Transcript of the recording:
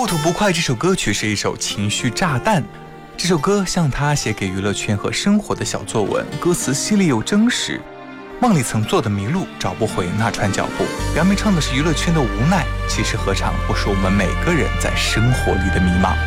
不吐不快这首歌曲是一首情绪炸弹，这首歌像他写给娱乐圈和生活的小作文，歌词犀利又真实。梦里曾做的迷路，找不回那串脚步，表面唱的是娱乐圈的无奈，其实何尝不是我们每个人在生活里的迷茫。